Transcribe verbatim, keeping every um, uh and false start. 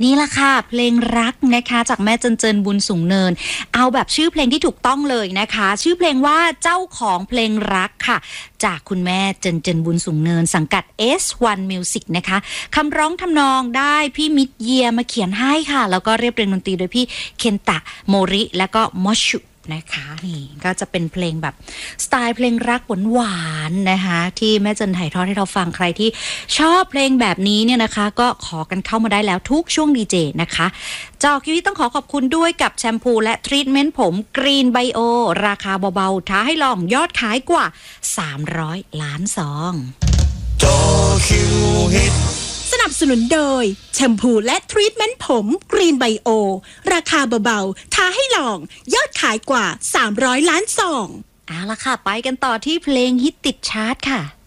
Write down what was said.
นี่ล่ะค่ะเพลงรักนะคะจากแม่เจนเจนบุญสูงเนินเอาแบบชื่อเพลงที่ถูกต้องเลยนะคะชื่อเพลงว่าเจ้าของเพลงรักค่ะจากคุณแม่เจนเจนบุญสูงเนินสังกัด เอส วัน Music นะคะคำร้องทำนองได้พี่มิตรเยียมาเขียนให้ค่ะแล้วก็เรียบเรียงดนตรีโดยพี่เคนตะโมริและก็มอชุนะคะนี่ก็จะเป็นเพลงแบบสไตล์เพลงรักหวานๆนะคะที่แม่เจนถ่ายทอดให้เราฟังใครที่ชอบเพลงแบบนี้เนี่ยนะคะก็ขอกันเข้ามาได้แล้วทุกช่วงดีเจนะคะจอคิวที่ต้องขอขอบคุณด้วยกับแชมพูและทรีทเมนต์ผมกรีนไบโอราคาเบาๆท้าให้ลองยอดขายกว่าสามร้อยล้านซองจอคิวฮิตสนับสนุนโดยแชมพูและทรีทเมนต์ผมกรีนไบโอราคาเบาๆท้าให้ลองยอดขายกว่าสามร้อยล้านซองเอาล่ะค่ะไปกันต่อที่เพลงฮิตติดชาร์ตค่ะ